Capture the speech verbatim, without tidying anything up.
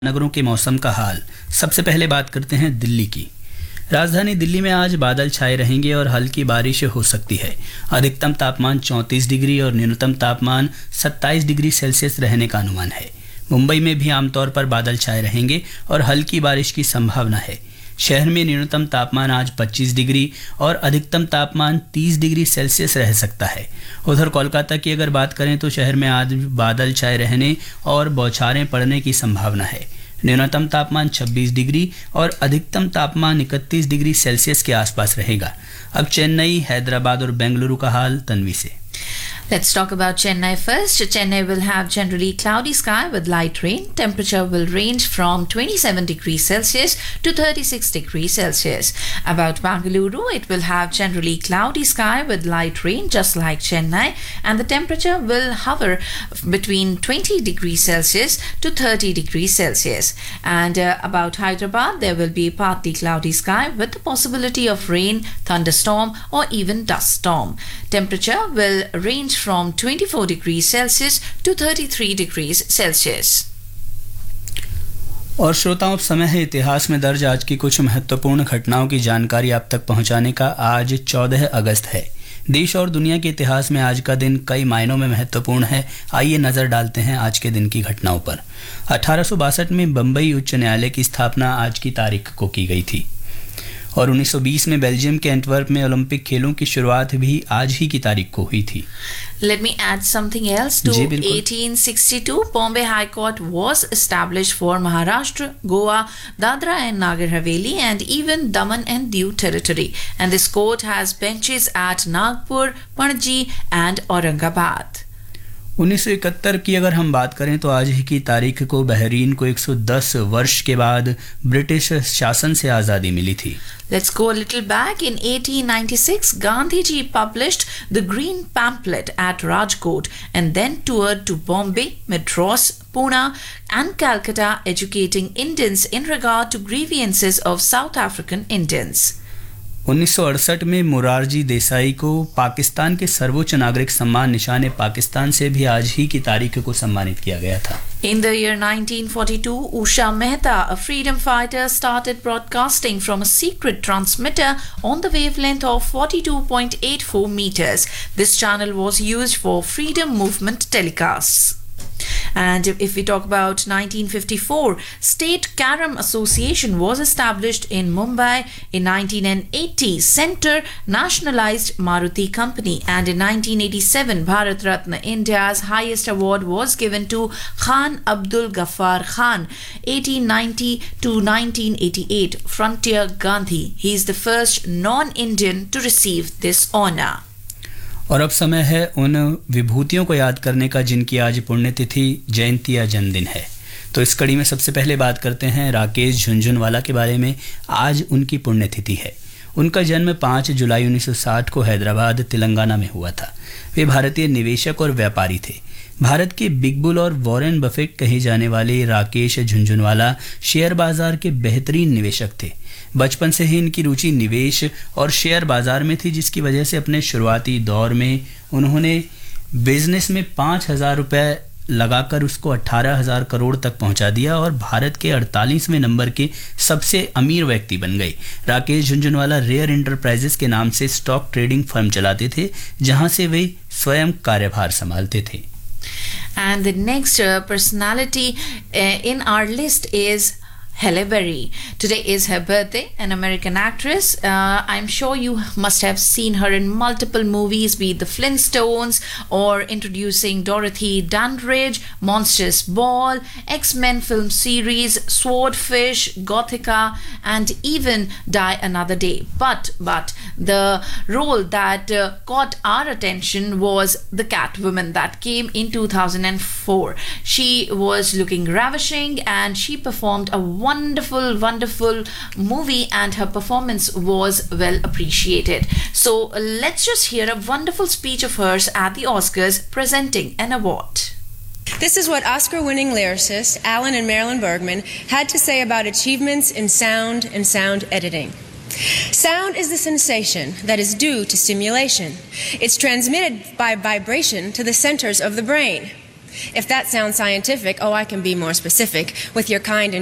नगरों के मौसम का हाल। सबसे पहले बात करते हैं दिल्ली की। राजधानी दिल्ली में आज बादल छाए रहेंगे और हल्की बारिश हो सकती है। अधिकतम तापमान चौंतीस डिग्री और न्यूनतम तापमान सत्ताईस डिग्री सेल्सियस रहने का अनुमान है। मुंबई में भी आमतौर पर बादल छाए रहेंगे और हल्की बारिश की संभावना है। शहर में न्यूनतम तापमान आज पच्चीस डिग्री और अधिकतम तापमान तीस डिग्री सेल्सियस रह सकता है। उधर कोलकाता की अगर बात करें तो शहर में आज बादल छाए रहने और बौछारें पड़ने की संभावना है। न्यूनतम तापमान छब्बीस डिग्री और अधिकतम तापमान इकतीस डिग्री सेल्सियस के आसपास रहेगा। अब चेन्नई, हैदराबाद और बेंगलुरु का हाल तन्वी से। Let's talk about Chennai first. Chennai will have generally cloudy sky with light rain. Temperature will range from twenty-seven degrees Celsius to thirty-six degrees Celsius. About Bengaluru, it will have generally cloudy sky with light rain just like Chennai, and the temperature will hover between twenty degrees Celsius to thirty degrees Celsius. And uh, about Hyderabad, there will be partly cloudy sky with the possibility of rain, thunderstorm or even dust storm. Temperature will range from twenty-four degrees Celsius to thirty-three degrees Celsius. और श्रोताओं, अब समय है इतिहास में दर्ज आज की कुछ महत्वपूर्ण घटनाओं की जानकारी आप तक पहुंचाने का। आज चौदह अगस्त है। देश और दुनिया के इतिहास में आज का दिन कई मायनों में महत्वपूर्ण है। आइए नजर डालते हैं आज के दिन की घटनाओं पर। अठारह सौ बासठ में बम्बई उच्च न्यायालय की स्थापना आज की तारीख को की गई थी और उन्नीस सौ बीस में बेल्जियम के एंटवर्प में ओलंपिक खेलों की शुरुआत भी आज ही की तारीख को हुई थी। Let me add something else to eighteen sixty-two. Bombay High Court was established for Maharashtra, Goa, Dadra and Nagar Haveli and even Daman and Diu territory. And this court has benches at Nagpur, Panaji and Aurangabad. उन्नीस सौ इकहत्तर की अगर हम बात करें तो आज ही की तारीख को बहरीन को एक सौ दस वर्ष के बाद ब्रिटिश शासन से आज़ादी मिली थी। Let's go a little back. In eighteen ninety-six, Gandhiji published the Green Pamphlet at Rajkot and then toured to Bombay, Madras, Pune and Calcutta educating Indians in regard to grievances of South African Indians. उन्नीस सौ अड़सठ में मोरारजी देसाई को पाकिस्तान के सर्वोच्च नागरिक सम्मान निशान पाकिस्तान से भी आज ही की तारीख को सम्मानित किया गया था। In the year nineteen forty-two, Usha Mehta, a freedom fighter, started broadcasting from a secret transmitter on the wavelength of forty-two point eight four meters. This channel was used for freedom movement telecasts. And if we talk about nineteen fifty-four, State Carom Association was established in Mumbai. In nineteen eighty, Center nationalized Maruti Company, and in nineteen eighty-seven, Bharat Ratna, India's highest award, was given to Khan Abdul Ghaffar Khan. eighteen ninety to nineteen eighty-eight, Frontier Gandhi. He is the first non-Indian to receive this honor. और अब समय है उन विभूतियों को याद करने का जिनकी आज पुण्यतिथि, जयंती या जन्मदिन है। तो इस कड़ी में सबसे पहले बात करते हैं राकेश झुनझुनवाला के बारे में। आज उनकी पुण्यतिथि है। उनका जन्म पाँच जुलाई उन्नीस सौ साठ को हैदराबाद, तेलंगाना में हुआ था। वे भारतीय निवेशक और व्यापारी थे। भारत के बिग बुल और वॉरेन बफेट कहे जाने वाले राकेश झुनझुनवाला शेयर बाजार के बेहतरीन निवेशक थे। बचपन से ही इनकी रुचि निवेश और शेयर बाजार में थी, जिसकी वजह से अपने शुरुआती दौर में उन्होंने बिजनेस में पाँच हज़ार रुपये लगाकर उसको अठारह हज़ार करोड़ तक पहुंचा दिया और भारत के अड़तालीसवें नंबर के सबसे अमीर व्यक्ति बन गए। राकेश झुनझुनवाला रेयर इंटरप्राइजेस के नाम से स्टॉक ट्रेडिंग फर्म चलाते थे, जहां से वे स्वयं कार्यभार संभालते थे। And the next uh, personality uh, in our list is Halle Berry. Today is her birthday, an American actress. Uh, I'm sure you must have seen her in multiple movies, be it The Flintstones or introducing Dorothy Dandridge, Monsters Ball, X-Men film series, Swordfish, Gothica, and even Die Another Day. But, but the role that uh, caught our attention was the Catwoman that came in two thousand four. She was looking ravishing and she performed a wonderful, wonderful movie and her performance was well appreciated. So let's just hear a wonderful speech of hers at the Oscars presenting an award. This is what Oscar-winning lyricists Alan and Marilyn Bergman had to say about achievements in sound and sound editing. Sound is the sensation that is due to stimulation. It's transmitted by vibration to the centers of the brain. If that sounds scientific, oh, I can be more specific. With your kind and